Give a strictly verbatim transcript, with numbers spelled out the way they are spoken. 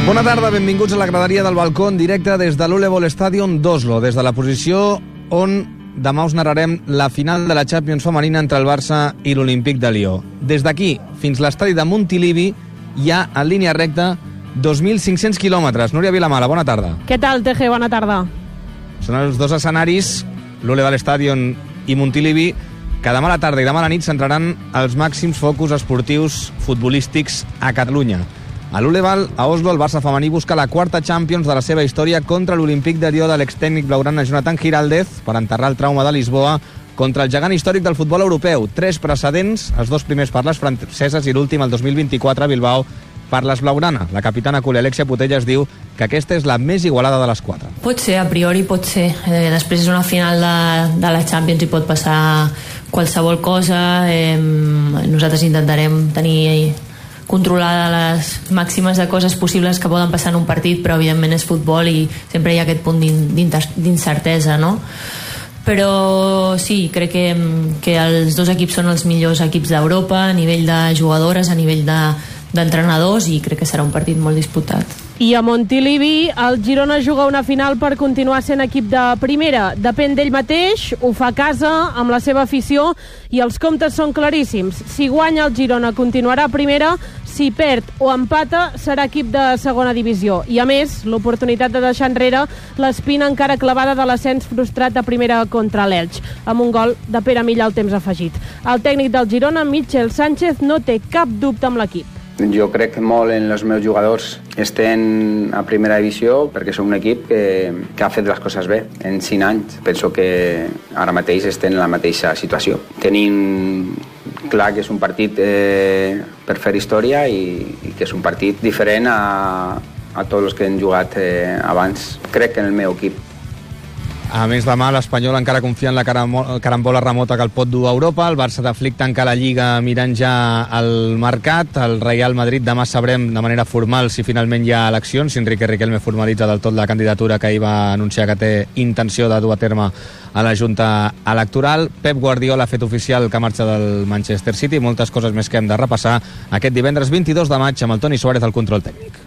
Bona tarda, benvinguts a la graderia del balcó en directe des de l'Uleåbol Stadion d'Oslo, des de la posició on demà us narrarem la final de la Champions femenina entre el Barça i l'Olímpic de Lió. Des d'aquí fins l'estadi de Montilivi hi ha en línia recta dos mil cinc-cents quilòmetres. Núria Vilamala, bona tarda. Què tal, T G? Bona tarda. Són els dos escenaris, l'Uleåbol Stadion i Montilivi, que demà a la tarda i demà a la nit centraran els màxims focus esportius futbolístics a Catalunya. A l'Uleåbol, a Oslo, el Barça femení busca la quarta Champions de la seva història contra l'Olímpic de Lió de l'extècnic blaugrana Jonathan Giraldez per enterrar el trauma de Lisboa contra el gegant històric del futbol europeu. Tres precedents, els dos primers per les franceses i l'últim el dos mil vint-i-quatre a Bilbao per les blaugrana. La capitana culer Alexia Putellas diu que aquesta és la més igualada de les quatre. Pot ser, a priori pot ser. Eh, després és una final de, de la Champions i pot passar qualsevol cosa. Eh, nosaltres intentarem tenir controlada les màximes de coses possibles que poden passar en un partit, però evidentment és futbol i sempre hi ha aquest punt d'incertesa, no? Però sí, crec que, que els dos equips són els millors equips d'Europa a nivell de jugadores, a nivell de, d'entrenadors, i crec que serà un partit molt disputat. I a Montilivi, el Girona juga una final per continuar sent equip de primera. Depèn d'ell mateix, ho fa a casa, amb la seva afició, i els comptes són claríssims. Si guanya el Girona, continuarà a primera. Si perd o empata, serà equip de segona divisió. I a més, l'oportunitat de deixar enrere l'espina encara clavada de l'ascens frustrat a primera contra l'Elx, amb un gol de Pere Milla al temps afegit. El tècnic del Girona, Michel Sánchez, no té cap dubte amb l'equip. Jo crec molt en els meus jugadors estem a primera divisió perquè som un equip que, que ha fet les coses bé en cinc anys. Penso que ara mateix estem en la mateixa situació. Tenim clar que és un partit eh, per fer història i, i que és un partit diferent a, a tots els que hem jugat eh, abans. Crec en el meu equip. A més, demà l'Espanyol encara confia en la carambola remota que el pot dur a Europa. El Barça de Flick tanca la Lliga mirant ja el mercat. El Real Madrid demà sabrem de manera formal si finalment hi ha eleccions, si Enrique Riquelme formalitza del tot la candidatura que ahir va anunciar que té intenció de dur a terme a la Junta Electoral. Pep Guardiola ha fet oficial que marxa del Manchester City. Moltes coses més que hem de repassar aquest divendres vint-i-dos de maig amb el Toni Suárez al control tècnic.